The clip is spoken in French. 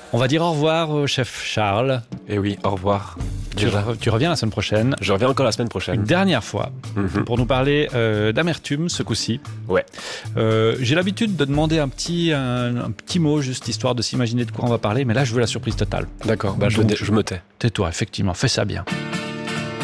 On va dire au revoir, chef Charles. Et oui, au revoir. Tu reviens la semaine prochaine. Je reviens encore la semaine prochaine. Une dernière fois, pour nous parler d'amertume, ce coup-ci. Ouais. J'ai l'habitude de demander un petit mot, juste histoire de s'imaginer de quoi on va parler, mais là, je veux la surprise totale. D'accord, je me tais. Tais-toi, effectivement, fais ça bien.